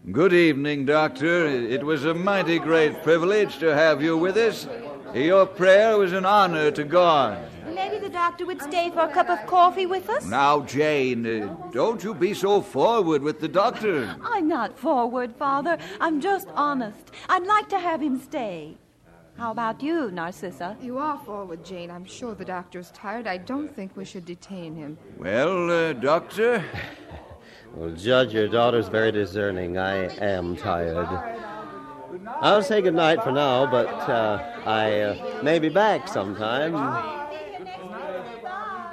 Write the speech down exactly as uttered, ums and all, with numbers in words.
Good evening, Doctor. It was a mighty great privilege to have you with us. Your prayer was an honor to God. Maybe the doctor would stay for a cup of coffee with us? Now, Jane, uh, don't you be so forward with the doctor. I'm not forward, Father. I'm just honest. I'd like to have him stay. How about you, Narcissa? You are forward, Jane. I'm sure the doctor's tired. I don't think we should detain him. Well, uh, Doctor? Well, Judge, your daughter's very discerning. I am tired. I'll say good night for now, but uh, I uh, may be back sometime.